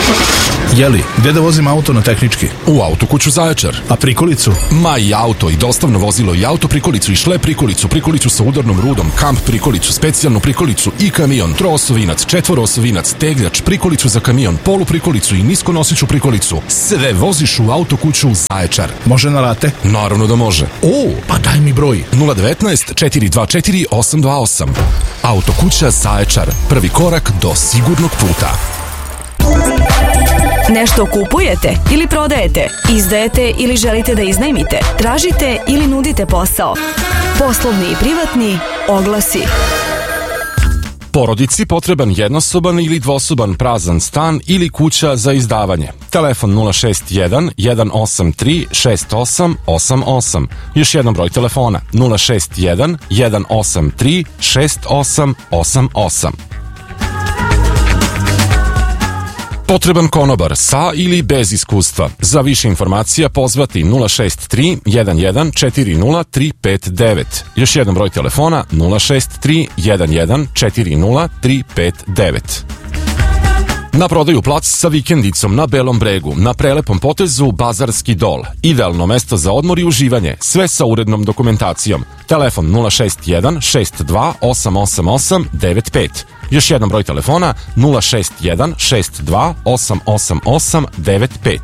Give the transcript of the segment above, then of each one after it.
Jeli, gde da vozim auto na tehnički? U Autokuću Zaječar. A prikolicu? Ma i auto, i dostavno vozilo, i auto prikolicu, i šlep prikolicu, prikolicu sa udarnom rudom, kamp prikolicu, specijalnu prikolicu i kamion, troosovinac, četvoroosovinac, tegljač, prikolicu za kamion, polu prikolicu i niskonosiću prikolicu. Sve voziš u Autokuću Zaječar. Može na rate? Naravno da može. O, pa daj mi broj. 019 424 828. Autokuća Zaječar. Prvi korak do sigurnog puta. Nešto kupujete ili prodajete, izdajete ili želite da iznajmite, tražite ili nudite posao. Poslovni i privatni oglasi. Porodici potreban jednosoban ili dvosoban prazan stan ili kuća za izdavanje. Telefon 061 183 6888. Još jedan broj telefona 061 183 6888. Potreban konobar sa ili bez iskustva. Za više informacija pozvati 063 11 40 359. Još jedan broj telefona 063 11 40 359. Na prodaju plac sa vikendicom na Belom bregu, na prelepom potezu Bazarski dol. Idealno mesto za odmor i uživanje, sve sa urednom dokumentacijom. Telefon 061 62 888 95. Još jedan broj telefona 061 62 888 95.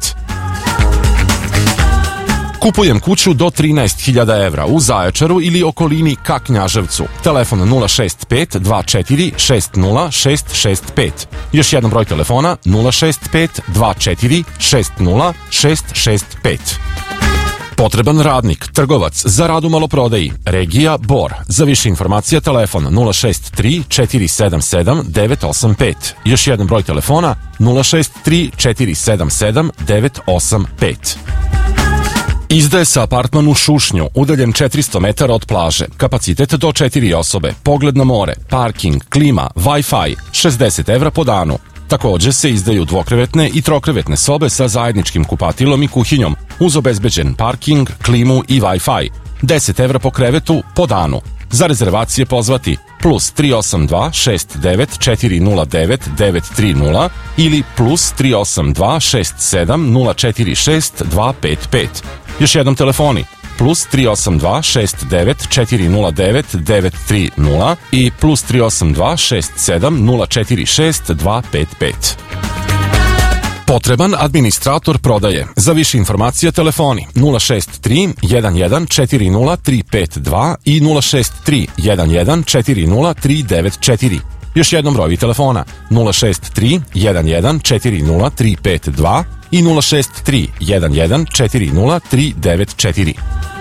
Kupujem kuću do 13.000 evra u Zaječaru ili okolini ka Knjaževcu. Telefon 065 24 60 665. Još jedan broj telefona 065 24 60 665. Potreban radnik, trgovac za rad u maloprodaji, regija Bor. Za više informacija telefon 063 477 985. Još jedan broj telefona 063 477 985. Izdaje se apartman u Šušnju, udaljen 400 metara od plaže, kapacitet do 4 osobe, pogled na more, parking, klima, Wi-Fi, 60 evra po danu. Također se izdaju dvokrevetne i trokrevetne sobe sa zajedničkim kupatilom i kuhinjom, uz obezbeđen parking, klimu i Wi-Fi. 10 evra po krevetu po danu. Za rezervacije pozvati plus 382 69 409 930 ili plus 382 67 046 255. Još jednom telefoni plus 382 69 409 930 i plus 382 67 046 255. Potreban administrator prodaje. Za više informacija telefoni 063 11 40 352 i 063 11 40 394. Još jednom brojevi telefona 063 11 40 352 i 063 11 40 394.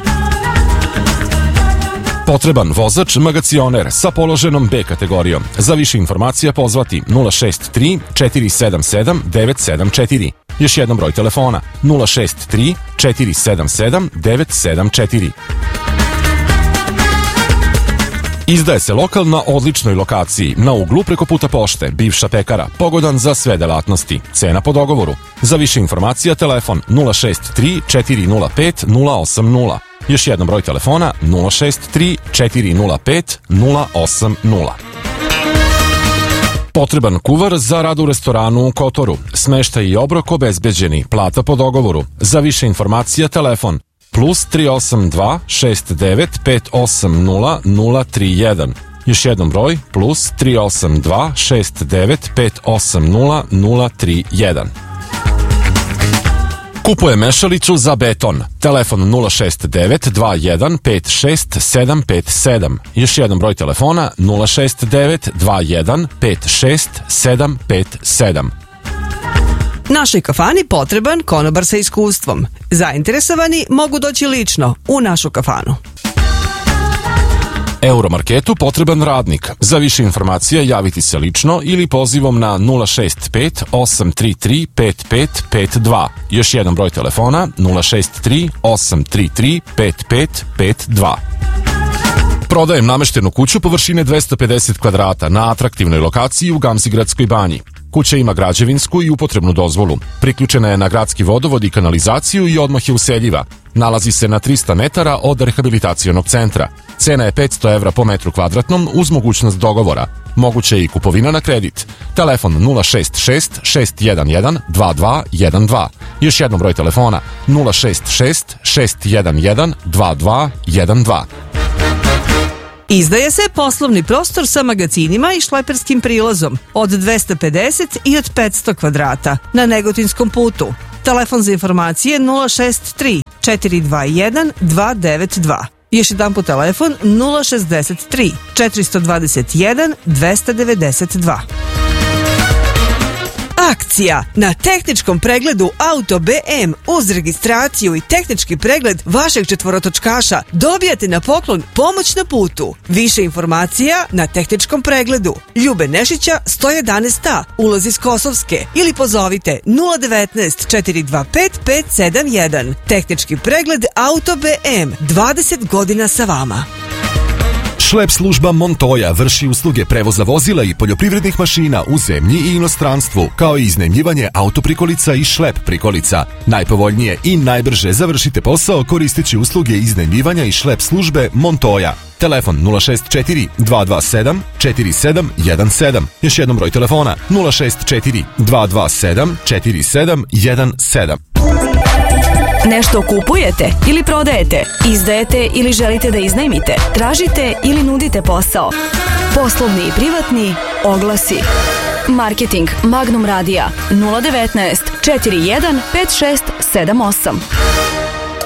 Potreban vozač magacioner sa položenom B kategorijom. Za više informacija pozvati 063 477 974. Još jedan broj telefona 063 477 974. Izdaje se lokal na odličnoj lokaciji, na uglu preko puta pošte, bivša pekara, pogodan za sve delatnosti. Cena po dogovoru. Za više informacija telefon 063 405 080. Još jedan broj telefona 063 405 080. Potreban kuvar za rad u restoranu u Kotoru. Smeštaj i obrok obezbeđeni, plata po dogovoru. Za više informacija telefon plus 382 69 580 031. Još jedan broj plus 382 69 580 031. Kupuje mešalicu za beton. Telefon 069 21 56 757. Još jedan broj telefona 069 21 56 757. Našoj kafani potreban konobar sa iskustvom. Zainteresovani mogu doći lično u našu kafanu. Euromarketu potreban radnik. Za više informacija javiti se lično ili pozivom na 065 833 5552. Još jedan broj telefona 063 833 5552. Prodajem nameštenu kuću površine 250 kvadrata na atraktivnoj lokaciji u Gamzigradskoj banji. Kuća ima građevinsku i upotrebnu dozvolu. Priključena je na gradski vodovod i kanalizaciju i odmah je useljiva. Nalazi se na 300 metara od rehabilitacionog centra. Cena je 500 evra po metru kvadratnom uz mogućnost dogovora. Moguće je i kupovina na kredit. Telefon 066 611 2212. Još jednom broj telefona 066 611 2212. Izdaje se poslovni prostor sa magacinima i šleperskim prilazom od 250 i od 500 kvadrata na Negotinskom putu. Telefon za informacije 063 421 292. Još jedan po telefon 063 421 292. Akcija na tehničkom pregledu Auto BM uz registraciju i tehnički pregled vašeg četvorotočkaša dobijate na poklon pomoć na putu. Više informacija na tehničkom pregledu Ljube Nešića 111A, ulaz iz Kosovske, ili pozovite 019 425 571. Tehnički pregled Auto BM, 20 godina sa vama. Šlep služba Montoya vrši usluge prevoza vozila i poljoprivrednih mašina u zemlji i inostranstvu, kao i iznajmljivanje autoprikolica i šlep prikolica. Najpovoljnije i najbrže završite posao koristeći usluge iznajmljivanja i šlep službe Montoya. Telefon 064 227 4717. Još jednom broj telefona 064 227 4717. Nešto kupujete ili prodajete, izdajete ili želite da iznajmite, tražite ili nudite posao. Poslovni i privatni oglasi. Marketing Magnum Radija 019 41 56 78.